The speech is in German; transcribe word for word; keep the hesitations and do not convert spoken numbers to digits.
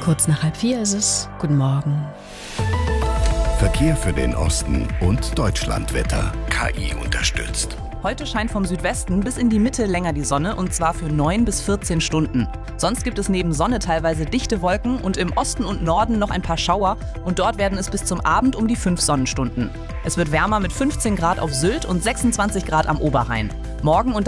Kurz nach halb vier ist es. Guten Morgen. Verkehr für den Osten und Deutschlandwetter. K I unterstützt. Heute scheint vom Südwesten bis in die Mitte länger die Sonne, und zwar für neun bis vierzehn Stunden. Sonst gibt es neben Sonne teilweise dichte Wolken und im Osten und Norden noch ein paar Schauer, und dort werden es bis zum Abend um die fünf Sonnenstunden. Es wird wärmer mit fünfzehn Grad auf Sylt und sechsundzwanzig Grad am Oberrhein. Morgen und